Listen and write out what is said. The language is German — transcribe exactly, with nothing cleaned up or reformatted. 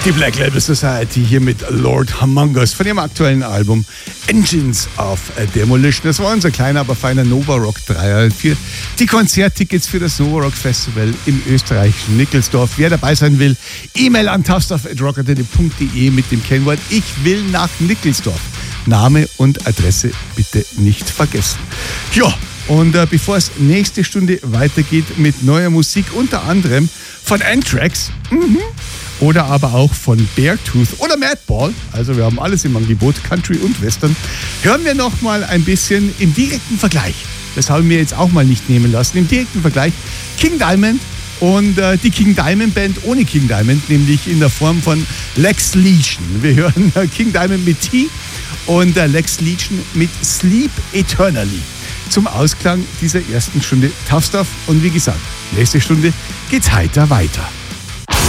Die Black Label Society hier mit Lord Humongous von ihrem aktuellen Album Engines of Demolition. Das war unser kleiner, aber feiner Nova Rock Dreier für die Konzerttickets für das Nova Rock Festival im österreichischen Nickelsdorf. Wer dabei sein will, E-Mail an toughstuff at rockantenne punkt de mit dem Kennwort Ich will nach Nickelsdorf. Name und Adresse bitte nicht vergessen. Ja, und äh, bevor es nächste Stunde weitergeht mit neuer Musik, unter anderem von Anthrax, mhm. oder aber auch von Beartooth oder Madball, also wir haben alles im Angebot, Country und Western, hören wir noch mal ein bisschen im direkten Vergleich. Das haben wir jetzt auch mal nicht nehmen lassen. Im direkten Vergleich King Diamond und äh, die King Diamond Band ohne King Diamond, nämlich in der Form von Lex Legion. Wir hören äh, King Diamond mit T und äh, Lex Legion mit Sleep Eternally. Zum Ausklang dieser ersten Stunde Tough Stuff. Und wie gesagt, nächste Stunde geht's heiter weiter.